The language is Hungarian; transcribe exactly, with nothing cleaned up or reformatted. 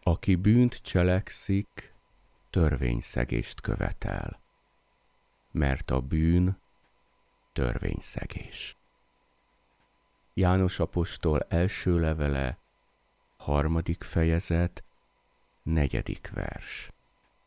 Aki bűnt cselekszik, törvényszegést követel, mert a bűn törvényszegés. János apostol első levele, harmadik fejezet, negyedik vers.